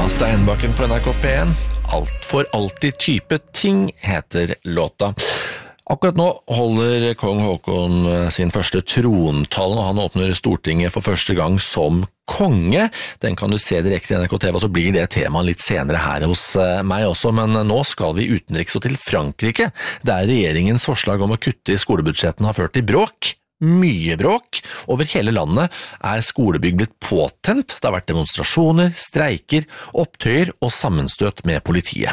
Steinbakken på NRK P1. Alt for alltid type ting heter låta. Akkurat nå holder kong Håkon sin første trontale, og han åpner Stortinget for første gang som konge. Den kan du se direkte i NRK TV, og så blir det temaet litt senere her hos meg også, men nå skal vi utenriks og til Frankrike, der regjeringens forslag om å kutte i skolebudsjettene har ført til bråk. Mye bråk. Over hele landet skolebygg blitt påtent. Det har vært demonstrasjoner, streiker, opptøyer og sammenstøt med politiet.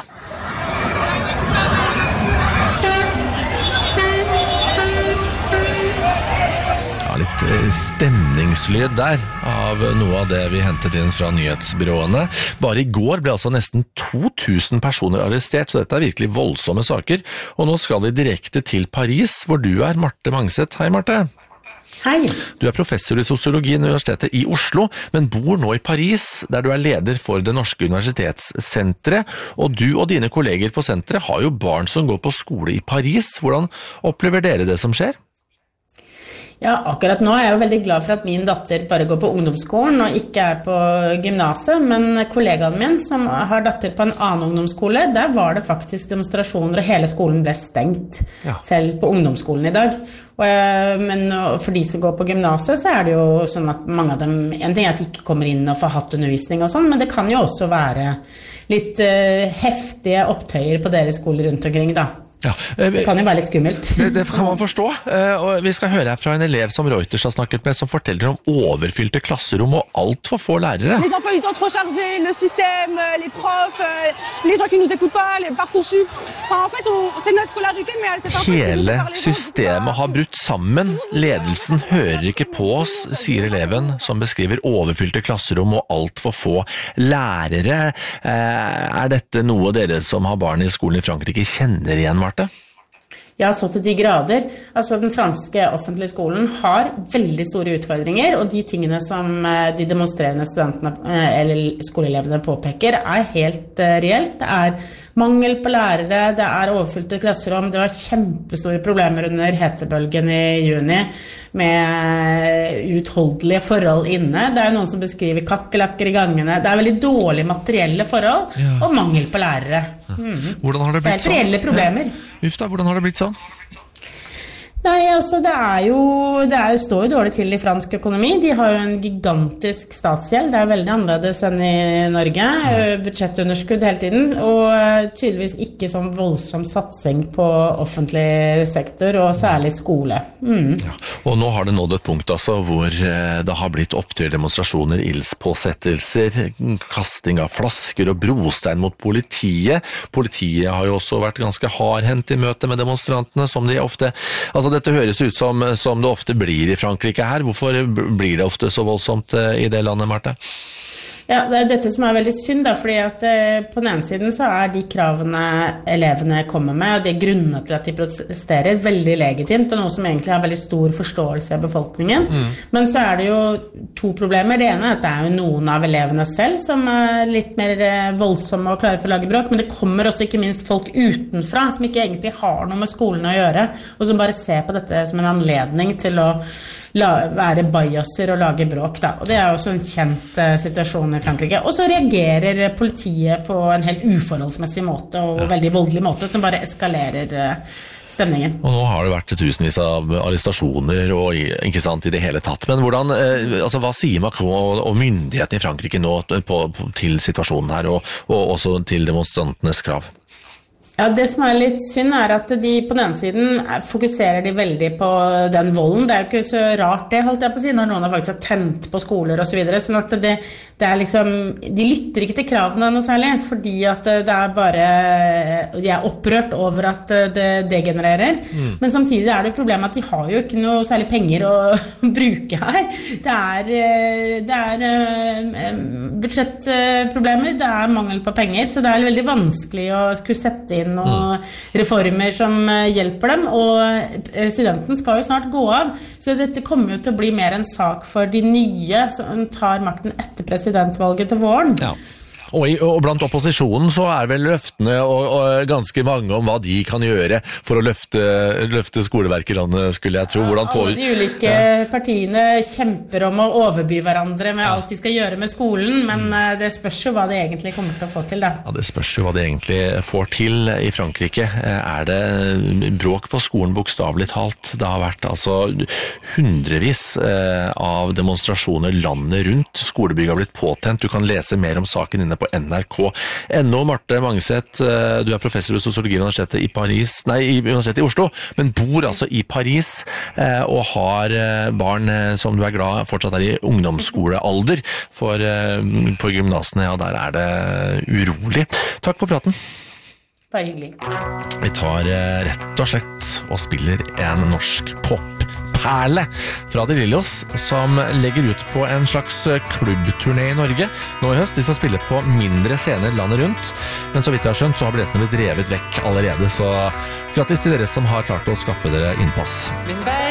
Litt stemningslyd der av noe av det vi hentet inn fra nyhetsbyråene. Bare i går ble altså nesten 2000 personer arrestert, så dette virkelig voldsomme saker. Og nå skal vi direkte til Paris, hvor du Marte Mangset. Hei, Marte. Hei. Du professor i sosiologi i Universitetet i Oslo, men bor nå i Paris, der du leder for Det Norske Universitetssenteret. Og du og dine kolleger på senteret har jo barn som går på skole i Paris. Hvordan opplever dere det som skjer? Ja, akkurat nå jeg jo veldig glad for at min datter bare går på ungdomsskolen og ikke på gymnaset, men kollegaen min som har datter på en annen ungdomsskole, der var det faktisk demonstrasjoner og hele skolen ble stengt, selv på ungdomsskolen i dag. Men for de som går på gymnaset så det jo sånn at mange av dem, en ting at de ikke kommer inn og får hatt undervisning og sånn, men det kan jo også være litt heftige opptøyer på deres skoler rundt omkring da. Ja, det kan jo være litt skummelt. Det kan man forstå, og vi skal høre her fra en elev som Reuters har snakket med, som forteller om overfylte klasserom og alt for få lærere. Les emplois du temps trop chargés, le système, les profs, les gens qui nous écoutent pas, les Parcoursup. Enfin, en fait, c'est notre scolarité, mais c'est un peu Hele systemet har brutt sammen. Ledelsen hører ikke på oss, sier eleven, som beskriver overfylte klasserom og alt for få lærere. Dette noe dere som har barn i skolen i Frankrike kjenner igjen, Marte? Ja, så til de grader. Altså, den franske offentlige skolen har veldig store utfordringer, og de tingene som de demonstrerende studentene, eller skoleelevene påpeker, helt reelt. Det mangel på lærere, det overfylte klasserom, det var kjempestore problemer under hetebølgen i juni, med utholdelige forhold inne. Det noen som beskriver kakkelakker i gangene. Det veldig dårlige materielle forhold, og mangel på lærere. Hvordan har det blitt sånn? Det reelle problemer. Ufta, hvordan har det blitt sånn? Nei, altså det står jo dårlig til i fransk økonomi. De har jo en gigantisk statsgjeld. Det veldig annerledes enn i Norge. Budsjettunderskudd hele tiden, og tydeligvis ikke sånn voldsom satsing på offentlig sektor, og særlig skole. Ja, og nå har det nådd et punkt altså, hvor det har blitt opptøyer, demonstrasjoner, ildspåsettelser, kasting av flasker og brostein mot politiet. Politiet har jo også vært ganske hardhendt i møte med demonstrantene, som de ofte... Altså dette høres ut som det ofte blir i Frankrike her. Hvorfor blir det ofte så voldsomt i det landet, Marte? Ja, det dette som veldig synd da, fordi at på den ene siden så de kravene elevene kommer med, og de grunnene til at de protesterer, veldig legitimt, og noe som egentlig har veldig stor forståelse av befolkningen. Men så det jo to problemer. Det ene at det jo noen av elevene selv som litt mer voldsomme og klare for å lage bråk, men det kommer også ikke minst folk utenfra, som ikke egentlig har noe med skolen å gjøre, og som bare ser på dette som en anledning til å være biaser og lage bråk da. Og det jo også en kjent situasjon i Frankrike. Og så reagerer politiet på en helt uforholdsmessig måte og veldig voldelig måte som bare eskalerer stemningen. Og nå har det vært tusenvis av arrestasjoner og ikke sant i det hele tatt. Men hvordan, altså hva sier Macron og myndighetene i Frankrike nå til situasjonen her og også til demonstrantenes krav? Ja, det som litt synd at de på den siden fokuserer de veldig på den volden. Det jo ikke så rart det, holdt jeg på å si, når noen faktisk har tent på skoler og så videre. Sånn at det liksom, de lytter ikke til kravene noe særlig, fordi at det bare, de opprørt over at det degenererer. Men samtidig det jo problemet at de har jo ikke noe særlig penger å bruke her. Det budsjettproblemer, det mangel på penger, så det veldig vanskelig å skulle sette inn og reformer som hjelper dem, og presidenten skal jo snart gå av, så dette kommer jo til å bli mer en sak for de nye som tar makten etter presidentvalget til våren. Ja. Og blant opposisjonen så vel løftene og ganske mange om hva de kan gjøre for å løfte skoleverket i landet, skulle jeg tro. Alle de ulike partiene kjemper om å overby hverandre med alt de skal gjøre med skolen, men det spørs jo hva de egentlig kommer til å få til da. Ja, det spørs jo hva de egentlig får til. I Frankrike det bråk på skolen bokstavelig talt. Det har vært altså hundrevis av demonstrasjoner landet rundt. Skolebygg har blitt påtent. Du kan lese mer om saken inne på NRK.no. Marte Mangseth, du professor i sosiologi ved Universitetet i Oslo, men bor altså i Paris og har barn som du glad fortsatt i ungdomsskolealder, for på gymnasene, ja, der det urolig. Takk for praten. Bare hyggelig. Vi tar rett og slett og spiller en norsk popperle fra De Lillos, som legger ut på en slags klubbturné i Norge nå i høst. De skal spille på mindre scener landet rundt, men så vidt jeg har skjønt så har billettene blitt revet vekk allerede, så grattis til dere som har klart å skaffe dere innpass.